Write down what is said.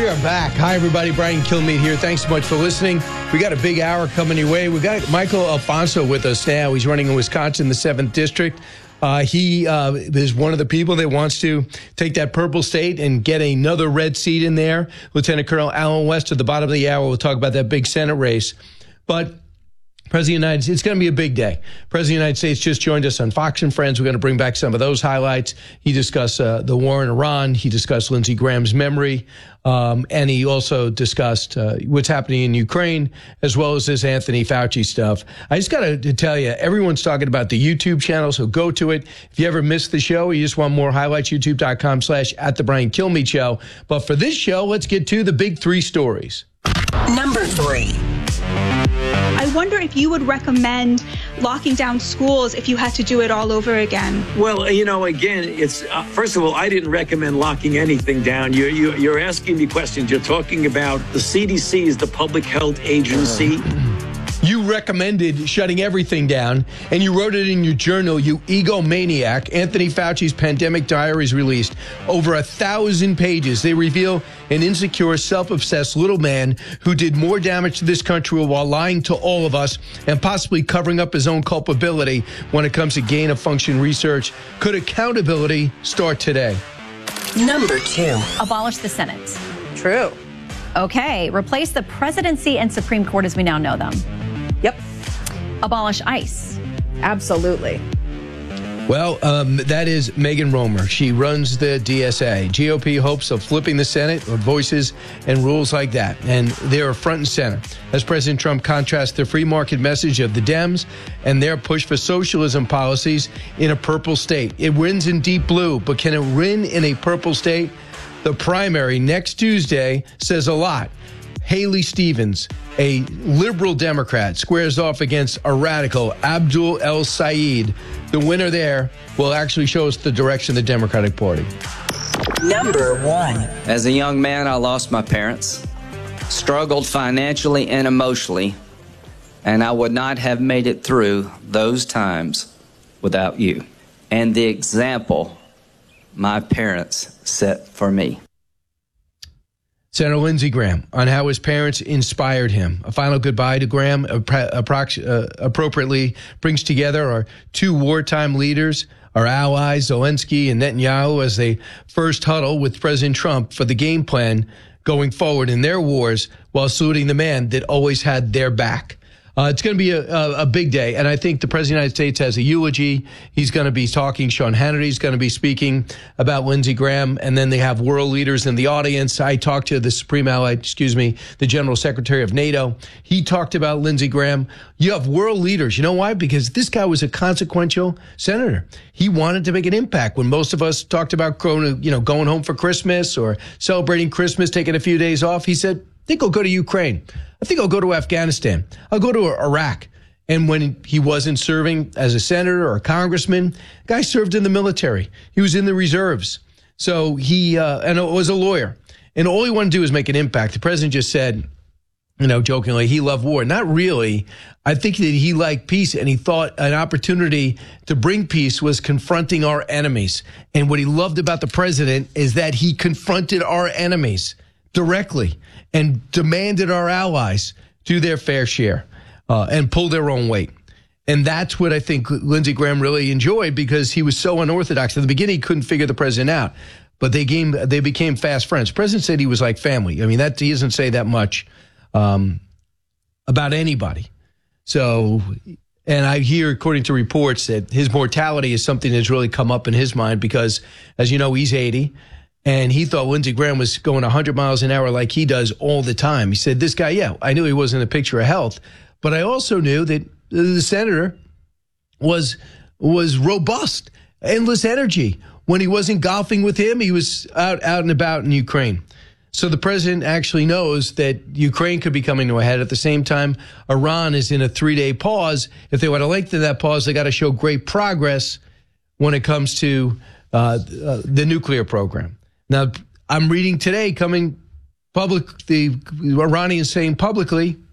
are back. Hi, everybody. Brian Kilmeade here. Thanks so much for listening. We got a big hour coming your way. We got Michael Alfonso with us now. He's running in Wisconsin, the 7th District. He is one of the people that wants to take that purple state and get another red seat in there. Lieutenant Colonel Allen West at the bottom of the hour. We'll talk about that big Senate race. But President of the United States, it's going to be a big day. President of the United States just joined us on Fox and Friends. We're going to bring back some of those highlights. He discussed the war in Iran. He discussed Lindsey Graham's memory. And he also discussed what's happening in Ukraine, as well as this Anthony Fauci stuff. I just got to tell you, everyone's talking about the YouTube channel, so go to it. If you ever missed the show, you just want more highlights, youtube.com/@the-Brian-Kilmeade-Show. But for this show, let's get to the big three stories. Number 3. I wonder if you would recommend locking down schools if you had to do it all over again. Well, again, it's first of all, I didn't recommend locking anything down. You're asking me questions. You're talking about the CDC is the public health agency. You recommended shutting everything down, and you wrote it in your journal, you egomaniac. Anthony Fauci's pandemic diary is released. Over 1,000 pages. They reveal an insecure, self-obsessed little man who did more damage to this country while lying to all of us and possibly covering up his own culpability when it comes to gain-of-function research. Could accountability start today? Number 2. Abolish the Senate. True. Okay. Replace the presidency and Supreme Court as we now know them. Yep. Abolish ICE. Absolutely. Well, that is Megan Romer. She runs the DSA. GOP hopes of flipping the Senate with voices and rules like that. And they are front and center as President Trump contrasts the free market message of the Dems and their push for socialism policies in a purple state. It wins in deep blue, but can it win in a purple state? The primary next Tuesday says a lot. Haley Stevens, a liberal Democrat, squares off against a radical, Abdul El Sayed. The winner there will actually show us the direction of the Democratic Party. Number 1. As a young man, I lost my parents, struggled financially and emotionally, and I would not have made it through those times without you and the example my parents set for me. Senator Lindsey Graham on how his parents inspired him. A final goodbye to Graham appropriately brings together our two wartime leaders, our allies, Zelensky and Netanyahu, as they first huddle with President Trump for the game plan going forward in their wars while saluting the man that always had their back. It's going to be a big day, and I think the President of the United States has a eulogy. He's going to be talking. Sean Hannity's going to be speaking about Lindsey Graham, and then they have world leaders in the audience. I talked to the the General Secretary of NATO. He talked about Lindsey Graham. You have world leaders. You know why? Because this guy was a consequential senator. He wanted to make an impact. When most of us talked about going home for Christmas or celebrating Christmas, taking a few days off, he said, I think I'll go to Ukraine. I think I'll go to Afghanistan. I'll go to Iraq. And when he wasn't serving as a senator or a congressman, the guy served in the military. He was in the reserves. So he was a lawyer. And all he wanted to do was make an impact. The president just said, jokingly, he loved war. Not really. I think that he liked peace, and he thought an opportunity to bring peace was confronting our enemies. And what he loved about the president is that he confronted our enemies directly and demanded our allies do their fair share and pull their own weight. And that's what I think Lindsey Graham really enjoyed, because he was so unorthodox. At the beginning, he couldn't figure the president out, but they became fast friends. The president said he was like family. I mean, he doesn't say that much about anybody. So, and I hear, according to reports, that his mortality is something that's really come up in his mind because, as you know, he's 80. And he thought Lindsey Graham was going 100 miles an hour like he does all the time. He said, this guy, I knew he wasn't a picture of health, but I also knew that the senator was robust, endless energy. When he wasn't golfing with him, he was out and about in Ukraine. So the president actually knows that Ukraine could be coming to a head. At the same time, Iran is in a 3-day pause. If they want to lengthen that pause, they got to show great progress when it comes to the nuclear program. Now, I'm reading today, coming public, the Iranians saying publicly,